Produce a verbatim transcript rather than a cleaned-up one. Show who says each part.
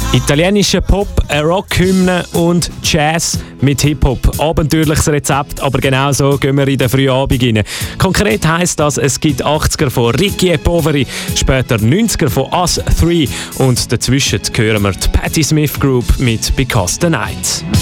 Speaker 1: Italienischer Pop, eine Rockhymne und Jazz mit Hip-Hop. Abenteuerliches Rezept, aber genau so gehen wir in den frühen Abend rein. Konkret heisst das, es gibt achtziger von Ricky e Poveri, später neunziger von Us drei und dazwischen hören wir die Patti Smith Group mit Because the Night.